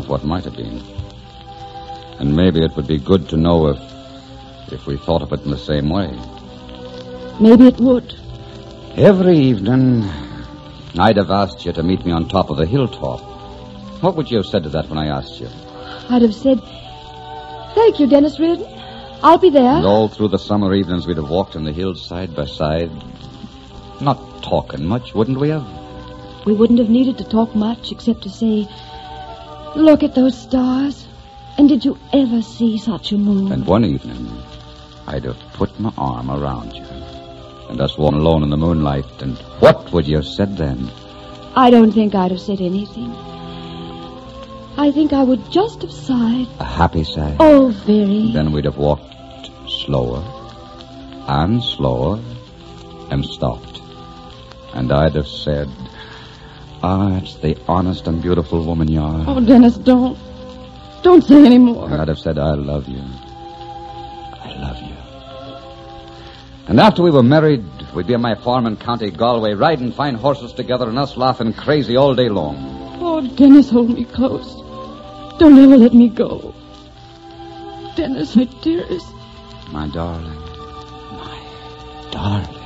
of what might have been. And maybe it would be good to know if we thought of it in the same way. Maybe it would. Every evening, I'd have asked you to meet me on top of the hilltop. What would you have said to that when I asked you? I'd have said, "Thank you, Dennis Reardon. I'll be there." And all through the summer evenings, we'd have walked on the hills side by side. Not talking much, wouldn't we have? We wouldn't have needed to talk much except to say, "Look at those stars. And did you ever see such a moon?" And one evening, I'd have put my arm around you. And us walking alone in the moonlight. And what would you have said then? I don't think I'd have said anything. I think I would just have sighed. A happy sigh? Oh, very. Then we'd have walked slower and slower and stopped. And I'd have said, it's the honest and beautiful woman you are. Oh, Dennis, don't. Don't say any more. And I'd have said, I love you. I love you. And after we were married, we'd be on my farm in County Galway, riding fine horses together and us laughing crazy all day long. Oh, Dennis, hold me close. Don't ever let me go. Dennis, my dearest. My darling. My darling.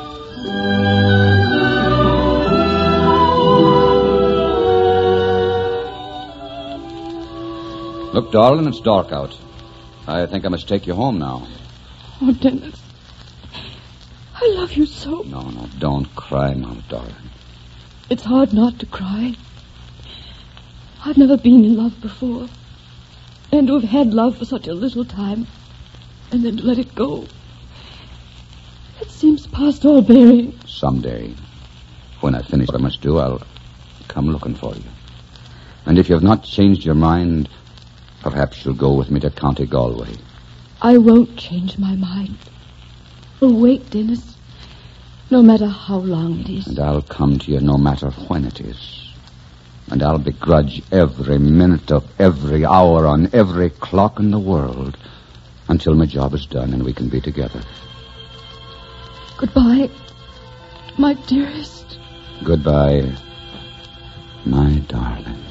Look, darling, it's dark out. I think I must take you home now. Oh, Dennis. I love you so. No, don't cry now, darling. It's hard not to cry. I've never been in love before. And to have had love for such a little time, and then to let it go. It seems past all bearing. Someday, when I finish what I must do, I'll come looking for you. And if you have not changed your mind, perhaps you'll go with me to County Galway. I won't change my mind. Oh, wait, Dennis. No matter how long it is. And I'll come to you no matter when it is. And I'll begrudge every minute of every hour on every clock in the world until my job is done and we can be together. Goodbye, my dearest. Goodbye, my darling.